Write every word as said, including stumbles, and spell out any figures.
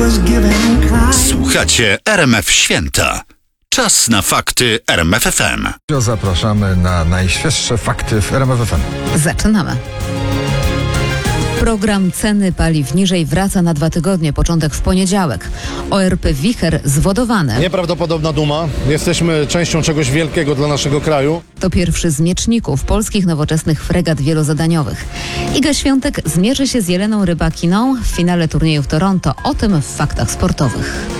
Słuchacie R M F Święta. Czas na fakty R M F F M. Zapraszamy na najświeższe fakty w R M F F M. Zaczynamy. Program ceny paliw niżej wraca na dwa tygodnie, początek w poniedziałek. O R P Wicher zwodowane. Nieprawdopodobna duma. Jesteśmy częścią czegoś wielkiego dla naszego kraju. To pierwszy z mieczników polskich nowoczesnych fregat wielozadaniowych. Iga Świątek zmierzy się z Jeleną Rybakiną w finale turnieju w Toronto. O tym w faktach sportowych.